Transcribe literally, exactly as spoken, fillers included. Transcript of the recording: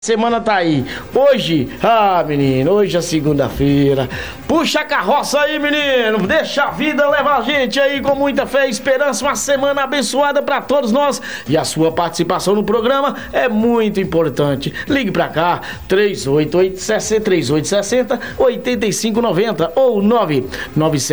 Semana tá aí. Hoje, ah, menino, hoje é segunda-feira. Puxa a carroça aí, menino. Deixa a vida levar a gente aí com muita fé e esperança. Uma semana abençoada pra todos nós. E a sua participação no programa é muito importante. Ligue pra cá, três oito oito, três oito seis zero, oito cinco nove zero ou nove nove sete